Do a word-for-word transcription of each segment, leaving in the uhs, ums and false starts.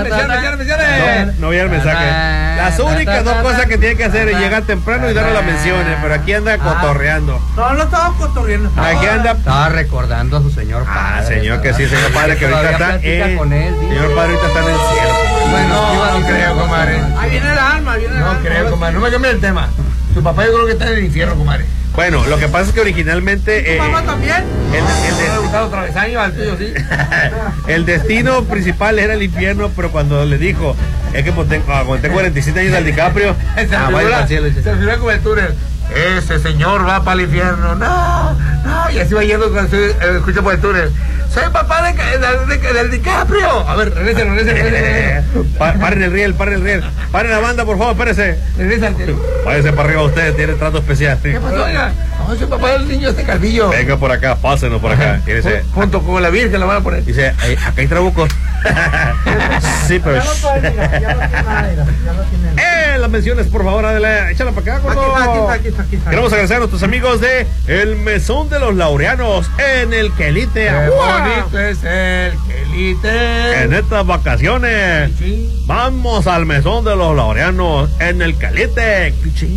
menciones, menciones. No, no vi el mensaje. Las únicas dos cosas que tiene que hacer es llegar temprano y darle las menciones, pero aquí anda cotorreando. No, no estaba cotorreando. Aquí anda. Estaba recordando a su señor padre. Ah, señor, que sí, señor padre, que ahorita está en. Con él, señor padre, ahorita está en el cielo. Bueno, no, no creo, comadre. Ahí viene el alma, viene el alma. No creo, comadre. No me cambie el tema. Su papá yo creo que está en el infierno, comadre. Bueno, lo que pasa es que originalmente. ¿Tu mamá eh, también? El, el, ¿Le ha gustado travesaño al tuyo, sí? el destino principal era el infierno, pero cuando le dijo, es que pues, tengo, cuando tengo cuarenta y siete años al DiCaprio, se ah, figura, al cielo, se figura como el túnel. Ese señor va para el infierno. No, no. Y así va yendo cuando se, eh, escucha por el túnel. Soy papá de, de, de, del DiCaprio. A ver, regresen, regresen, regresen. Pa, paren el riel, paren el riel. Paren la banda, por favor, espérese. Regresen. Váyase para arriba usted, tiene trato especial. ¿Qué pasó, oiga? No, soy papá del niño este calvillo. Venga por acá, pásenos por acá. Dice, junto con la Virgen la van a poner. Dice, eh, acá hay trabucos. Sí, pero. Ya lo puede, mira, ya lo tiene, ya lo tiene. Eh, las menciones, por favor, Adela, échala para acá, gordo. Aquí está, aquí está, aquí está. Queremos agradecer a nuestros amigos de El Mesón de los Laureanos en el Quelite. Qué bonito es el Quelite. En estas vacaciones, Sí. vamos al Mesón de los Laureanos en el Quelite.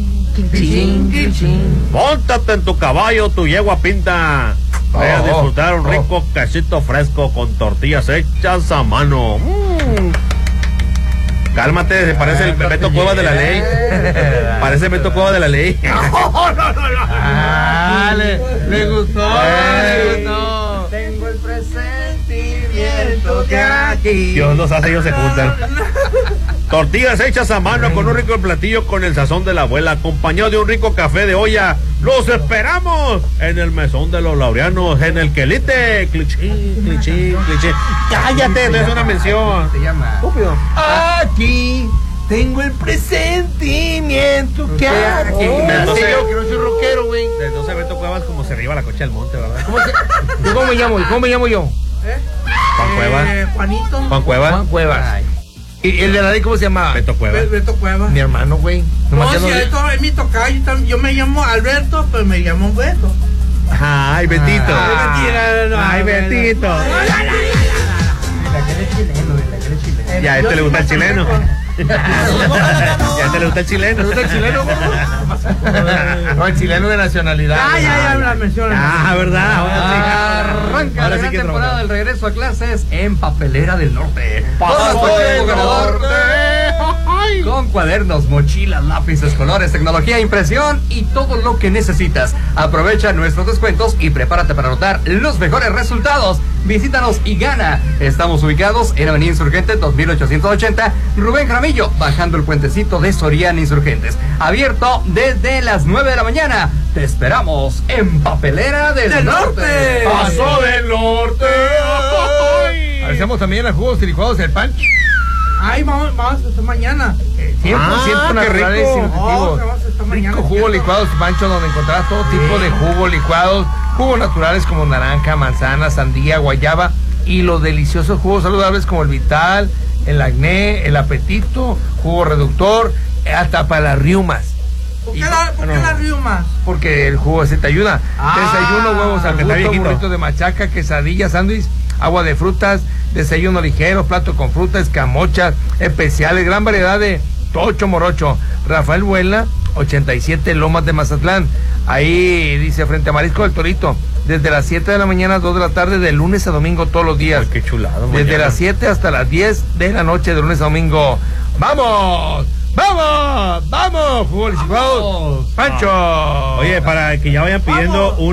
Móntate en tu caballo, tu yegua pinta. Vaya a Oh, disfrutar un oh. rico quesito fresco con tortillas hechas a mano. Mm. Cálmate, se parece el Beto Cuevas de la ley. Parece Beto Cuevas de la ley. No, no, no, no. Ah, le, le gustó, le gustó. Tengo el presentimiento que aquí. Dios los hace, ellos se juntan. Tortillas hechas a mano con un rico platillo con el sazón de la abuela, acompañado de un rico café de olla. ¡Los esperamos en el Mesón de los Laureanos, en el Quelite! Clichín, clichín, clichín. ¡Cállate! No es una mención. Se llama. Estúpido. Aquí tengo el presentimiento que aquí. Oh. Me Entonces- hace yo que no soy rockero, güey. Entonces Beto Cuevas como se arriba la cocha del monte, ¿verdad? ¿Cómo, se- ¿Cómo me llamo? ¿Cómo me llamo yo? ¿Eh? Juan Cuevas. Eh, Juanito. Juan Cuevas. Juan Cuevas. Ay. ¿Y el de la ley cómo se llama? Beto Be- Cuevas. Beto Cuevas. Mi hermano, güey. No, Nomás ya si no le- esto es mi tocayo, tam- yo me llamo Alberto, pero me llamo Beto. Ay, Betito. Ah, mentira, no, Ay, no, Betito. La que eres chileno, la que eres chileno. Ya a este le gusta el chileno. Ya a este le gusta el chileno. ¿Te gusta el chileno, gordo? No, el chileno de nacionalidad. Ah, ya, ya me la mencionan. Ah, ¿verdad? Ahora sí. Arranca Ahora la sí gran que temporada trabajar. del regreso a clases en Papelera del Norte. Paso Todo del el ganador. Con cuadernos, mochilas, lápices, colores, tecnología, impresión y todo lo que necesitas. Aprovecha nuestros descuentos y prepárate para anotar los mejores resultados. Visítanos y gana. Estamos ubicados en Avenida Insurgente dos mil ochocientos ochenta, Rubén Jaramillo, bajando el puentecito de Soriana Insurgentes. Abierto desde las nueve de la mañana. Te esperamos en Papelera del, Del Norte. Norte. Paso del norte. Hacemos también los jugos y licuados del pan. Ay, vamos, vamos a hacer mañana. cien por ciento Ah, qué naturales rico. y nutritivos. Oh, que vamos a estar mañana, Rico jugo ¿cierto? licuados, Pancho, donde encontrarás todo tipo de jugos licuados, jugos naturales como naranja, manzana, sandía, guayaba y los deliciosos jugos saludables como el Vital, el acné, el apetito, jugo reductor, hasta para las riumas. ¿Por qué Y- la, por qué no. la río más? Porque el jugo ese te ayuda. Ah, Desayuno, huevos al porque está gusto, viejito. burritos de machaca, quesadillas, sándwich, agua de frutas, desayuno ligero, plato con fruta, escamochas, especiales, gran variedad de tocho morocho. Rafael Vuela, ochenta y siete Lomas de Mazatlán. Ahí dice frente a Marisco del Torito. Desde las siete de la mañana a dos de la tarde, de lunes a domingo, todos los días. Ay, qué chulado. Desde mañana. las siete hasta las diez de la noche, de lunes a domingo. ¡Vamos! ¡Vamos! ¡Vamos! Fútbol y licuados. Pancho. Oye, para que ya vayan pidiendo Vamos. un